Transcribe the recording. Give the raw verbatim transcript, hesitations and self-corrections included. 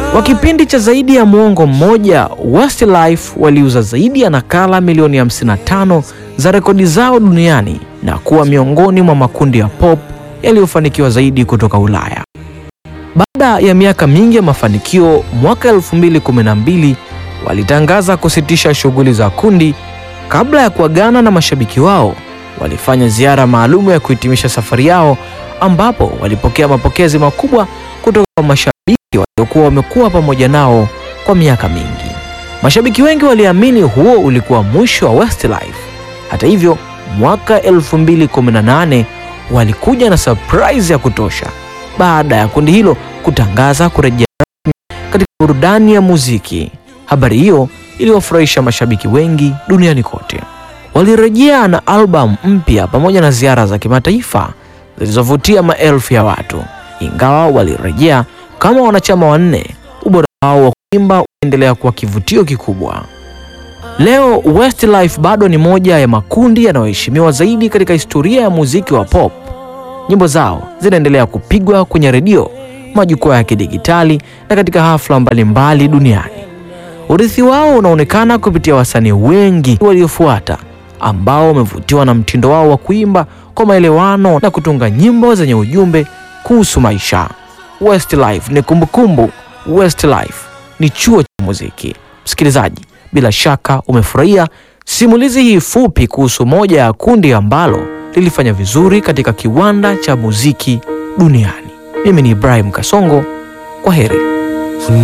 Kwa kipindi cha zaidi ya muongo mmoja, Westlife waliuza zaidi ya nakala milioni hamsini na tano za rekodi zao duniani na kuwa miongoni mwa makundi ya pop yaliyofanikiwa zaidi kutoka Ulaya. Baada ya miaka mingi ya mafanikio, mwaka elfu mbili kumi na mbili walitangaza kusitisha shughuli za kundi. Kabla ya kuagana na mashabiki wao, walifanya ziara maalum ya kuhitimisha safari yao, ambapo walipokea mapokezi makubwa kutoka kwa mashabiki waliokuwa wamekuwa pamoja nao kwa miaka mingi. Mashabiki wengi waliamini huo ulikuwa mwisho wa Westlife. Hata hivyo, mwaka elfu mbili kumi na nane walikuja na surprise ya kutosha baada ya kundi hilo kutangaza kurejea katika burudani ya muziki. Habari hiyo iliwafurahisha mashabiki wengi duniani kote. Walirejea na albamu mpya pamoja na ziara za kimataifa zilizovutia maelfu ya watu. Ingawa walirejea kama wanachama wanne, ubora wao wa kuimba unaendelea kuwa kivutio kikubwa. Leo Westlife bado ni moja ya makundi yanayoheshimiwa zaidi katika historia ya muziki wa pop. Nyimbo zao zinaendelea kupigwa kwenye redio, majukwaa ya kidijitali na katika hafla mbalimbali duniani. Urithi wao unaonekana kupitia wasanii wengi waliofuata ambao wamevutiwa na mtindo wao wa kuimba kwa maelewano na kutunga nyimbo zenye ujumbe kuhusu maisha. Westlife ni kumbukumbu, Westlife ni chuo cha muziki. Msikilizaji, bila shaka umefurahia simulizi hii fupi kuhusu moja ya kundi ambalo lilifanya vizuri katika kiwanda cha muziki duniani. Mimi ni Ibrahim Kasongo. Kwa heri.